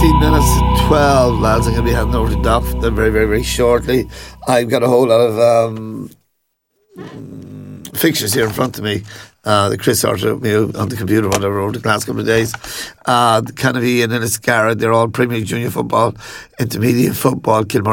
15 minutes to 12, lads. I'm going to be handing over to Doc very, very, very shortly. I've got a whole lot of fixtures here in front of me. The Chris sorted me out on the computer, whatever, over the last couple of days. Kennedy and Enniscarra, they're all Premier League Junior football, intermediate football. Kilmore